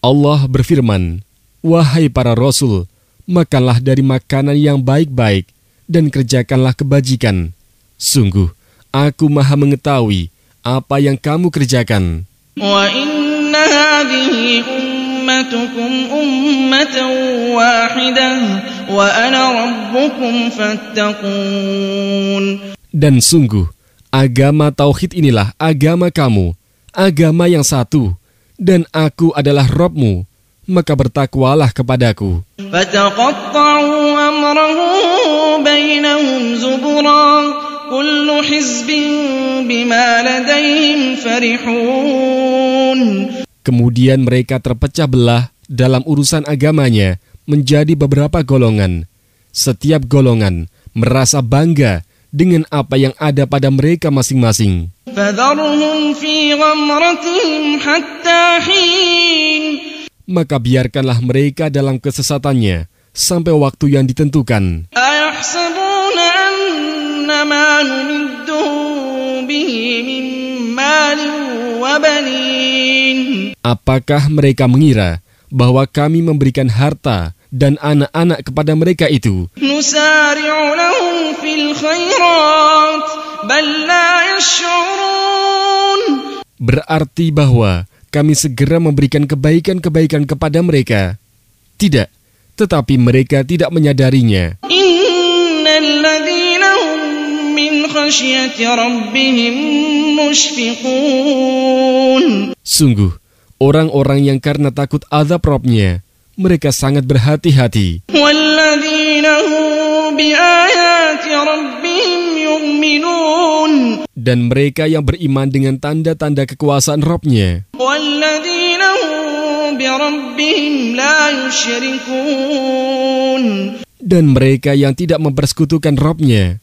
Allah berfirman, "Wahai para rasul, makanlah dari makanan yang baik-baik dan kerjakanlah kebajikan. Sungguh, aku Maha mengetahui apa yang kamu kerjakan." Wa inna hadhihi ummatukum ummatan wahidah wa ana rabbukum fattaqun. Dan sungguh, agama tauhid inilah agama kamu, agama yang satu, dan aku adalah Rabb-mu, maka bertakwalah kepadaku. Fataqatta'u amrahum bainahum zubura, kullu hizbin bima ladaihim farihun. Kemudian mereka terpecah belah dalam urusan agamanya menjadi beberapa golongan. Setiap golongan merasa bangga dengan apa yang ada pada mereka masing-masing. Fadharhum fi ghamratihim hatta hin. Maka biarkanlah mereka dalam kesesatannya sampai waktu yang ditentukan. Ayahsabuna annama numidduhum bihi min malin wa banin. Apakah mereka mengira bahwa kami memberikan harta dan anak-anak kepada mereka itu? Nusari'u lahum fil khairat bal la yash'urun. Berarti bahwa kami segera memberikan kebaikan-kebaikan kepada mereka. Tidak, tetapi mereka tidak menyadarinya. Innal ladzina hum min khasyati rabbihim mushfiqun. Sungguh, orang-orang yang karena takut azab Rabb-nya, mereka sangat berhati-hati. Walladzina hum biayati rabbihim yu'minun. Dan mereka yang beriman dengan tanda-tanda kekuasaan Rabb-nya. Walladzina hum bi rabbihim la yusyrikun. Dan mereka yang tidak mempersekutukan Rabb-nya.